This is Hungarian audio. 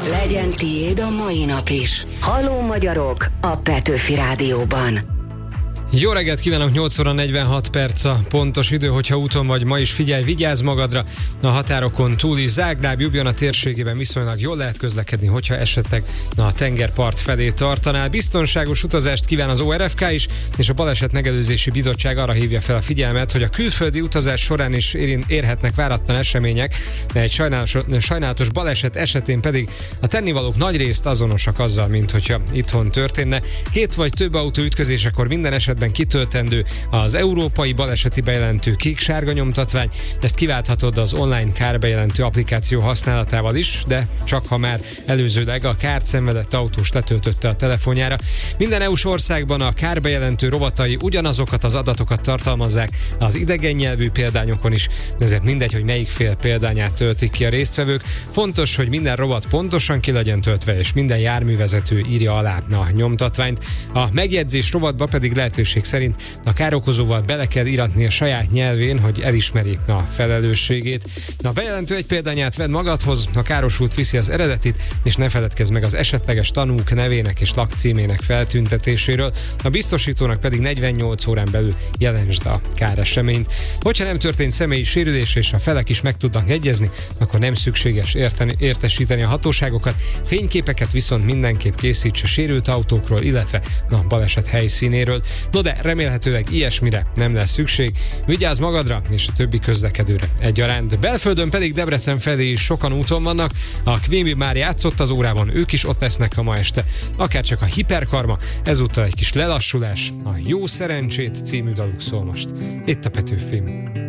Legyen tiéd a mai nap is. Halló magyarok a Petőfi Rádióban. Jó reggelt kívánok, 8 óra 46 perc a pontos idő, hogyha úton vagy ma is figyelj, vigyázz magadra, a határokon túl is Zágráb, Ljubljana térségében viszonylag jól lehet közlekedni, hogyha esetleg a tengerpart felé tartanál. Biztonságos utazást kíván az ORFK is, és a Baleset Megelőzési Bizottság arra hívja fel a figyelmet, hogy a külföldi utazás során is érhetnek váratlan események, de egy sajnálatos baleset esetén pedig a tennivalók nagyrészt azonosak azzal, mint hogyha itthon történne. 2 vagy több autó ütközésekor minden esetben kitöltendő az európai baleseti bejelentő kék-sárga nyomtatvány. Ezt kiválthatod az online kárbejelentő applikáció használatával is, de csak ha már előzőleg a kárt szenvedett autós letöltötte a telefonjára. Minden EU-s országban a kárbejelentő rovatai ugyanazokat az adatokat tartalmazzák az idegen nyelvű példányokon is, ezért mindegy, hogy melyik fél példányát töltik ki a résztvevők. Fontos, hogy minden rovat pontosan ki legyen töltve, és minden járművezető írja alá a nyomtatványt. A megjegyzés rovatba pedig lehetőség szerint a károkozóval bele kell íratni a saját nyelvén, hogy elismeri a felelősségét. A bejelentő egy példányát vedd magadhoz, a károsult viszi az eredetit, és ne feledkezz meg az esetleges tanúk nevének és lakcímének feltüntetéséről. A biztosítónak pedig 48 órán belül jelentsd a káreseményt. Hogyha nem történt személyi sérülés és a felek is meg tudnak egyezni, akkor nem szükséges értesíteni a hatóságokat. Fényképeket viszont mindenképp készíts a sérült autókról, illetve a baleset helyszínéről. No de remélhetőleg ilyesmire nem lesz szükség. Vigyázz magadra és a többi közlekedőre egyaránt. Belföldön pedig Debrecen felé is sokan úton vannak. A Quimby már játszott az órában, ők is ott lesznek a ma este. Akárcsak a Hiperkarma, ezúttal egy kis lelassulás. A Jó Szerencsét című daluk szól most. Itt a Petőfi.